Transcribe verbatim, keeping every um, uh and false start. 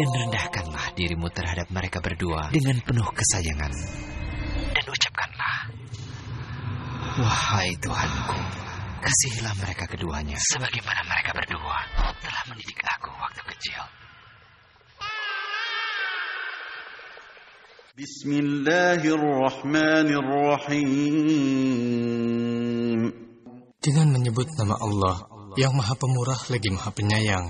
Dan rendahkanlah dirimu terhadap mereka berdua dengan penuh kesayangan. Dan ucapkanlah, wahai Tuhanku, kasihilah mereka keduanya sebagaimana mereka berdua telah mendidik aku waktu kecil. Bismillahirrahmanirrahim. Dengan menyebut nama Allah yang Maha Pemurah lagi Maha Penyayang.